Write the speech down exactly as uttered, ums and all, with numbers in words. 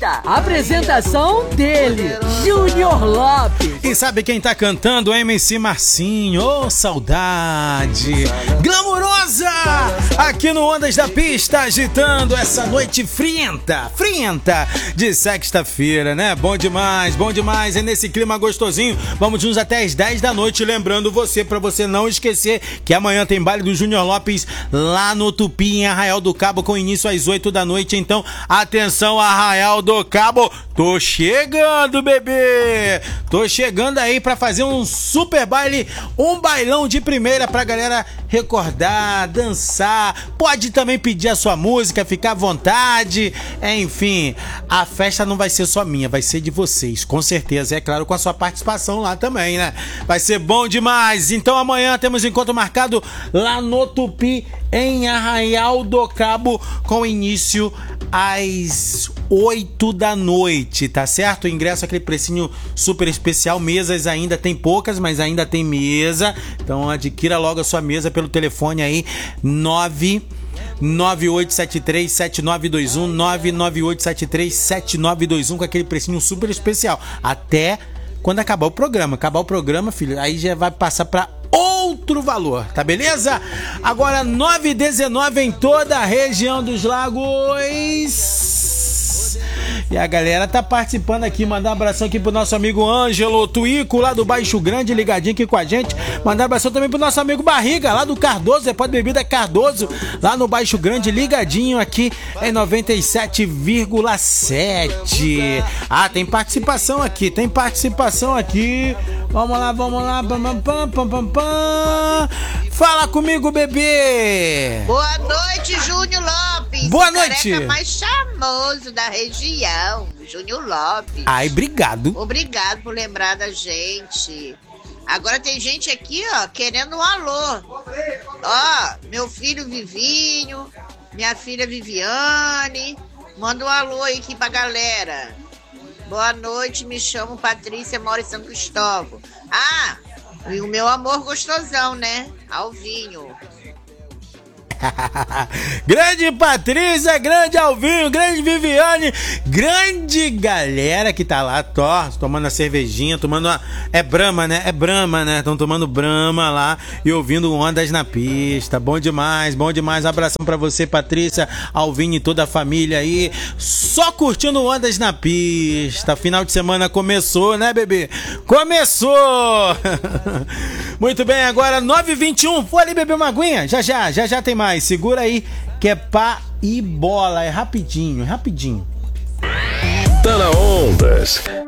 pista. Apresentação dele, Júnior Lopes. E sabe quem tá cantando? M C Marcinho. Ô, oh, saudade glamurosa! Aqui no Ondas da Pista, agitando essa noite frienta, frienta de sexta-feira, né? Bom demais, bom demais. É nesse clima gostosinho. Vamos juntos até as dez da noite. Lembrando você, pra você não esquecer, que amanhã tem baile do Júnior Lopes lá no Tupi, em Arraial do Cabo, com início às oito da noite. Então, atenção, Arraial do Cabo. Tô chegando, bebê! Tô chegando aí pra fazer um super baile, um bailão de primeira pra galera recordar, dançar. Pode também pedir a sua música, ficar à vontade. Enfim, a festa não vai ser só minha, vai ser de vocês, com certeza. É claro, com a sua participação lá também, né? Vai ser bom demais. Então amanhã temos encontro marcado lá no Tupi, em Arraial do Cabo, com início às oito da noite, tá certo? O ingresso, aquele precinho super especial. Mesas ainda tem poucas, mas ainda tem mesa. Então adquira logo a sua mesa pelo telefone aí, nove nove oito sete três sete nove dois um, nove nove oito sete três sete nove dois um, com aquele precinho super especial. Até quando acabar o programa. Acabar o programa, filho, aí já vai passar pra outro valor, tá beleza? Agora nove e dezenove em toda a região dos lagos. E a galera tá participando aqui. Mandar um abração aqui pro nosso amigo Ângelo Tuico, lá do Baixo Grande, ligadinho aqui com a gente. Mandar um abração também pro nosso amigo Barriga, lá do Cardoso, é Pode Bebida Cardoso, lá no Baixo Grande, ligadinho aqui em noventa e sete vírgula sete. Ah, tem participação aqui, tem participação aqui. Vamos lá, vamos lá. Pam, pam, pam, pam, pam. Fala comigo, bebê. Boa noite, Júnior Lopes. Boa o noite. careca mais charmoso da região, Júnior Lopes. Ai, obrigado. Obrigado por lembrar da gente. Agora tem gente aqui, ó, querendo um alô. Ó, meu filho Vivinho, minha filha Viviane. Manda um alô aí aqui pra galera. Boa noite, me chamo Patrícia, moro em São Cristóvão. Ah, e o meu amor gostosão, né? Alvinho. Grande Patrícia, grande Alvinho, grande Viviane, grande galera que tá lá, tó, tomando a cervejinha, tomando a... É Brahma, né? É Brahma, né? Estão tomando Brahma lá e ouvindo Ondas na Pista. Bom demais, bom demais. Um abração pra você, Patrícia, Alvinho e toda a família aí. Só curtindo Ondas na Pista. Final de semana começou, né, bebê? Começou! Muito bem, agora nove e vinte e um. Foi ali beber uma aguinha? Já, já, já, já tem mais. Segura aí, que é pá e bola. É rapidinho, é rapidinho. Tá na Ondas.